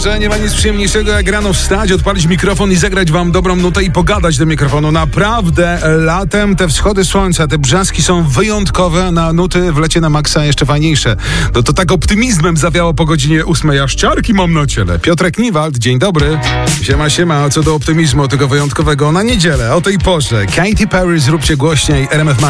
Że nie ma nic przyjemniejszego jak rano wstać, odpalić mikrofon i zagrać wam dobrą nutę i pogadać do mikrofonu. Naprawdę latem te wschody słońca, te brzaski są wyjątkowe, na nuty w lecie na maksa jeszcze fajniejsze. No to tak optymizmem zawiało po godzinie 8, aż ciarki mam na ciele. Piotrek Niwald, dzień dobry. Siema, co do optymizmu tego wyjątkowego na niedzielę, o tej porze. Katy Perry, zróbcie głośniej, RMF